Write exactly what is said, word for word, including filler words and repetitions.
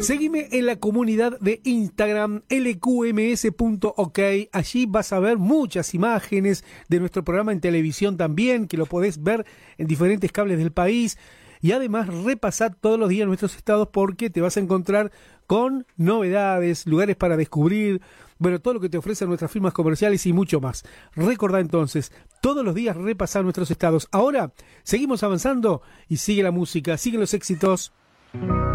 Seguime en la comunidad de Instagram L Q M S punto OK. Allí vas a ver muchas imágenes de nuestro programa en televisión también, que lo podés ver en diferentes cables del país. Y además repasar todos los días nuestros estados, porque te vas a encontrar con novedades, lugares para descubrir, bueno, todo lo que te ofrecen nuestras firmas comerciales y mucho más. Recordá entonces, todos los días repasar nuestros estados. Ahora seguimos avanzando y sigue la música, siguen los éxitos.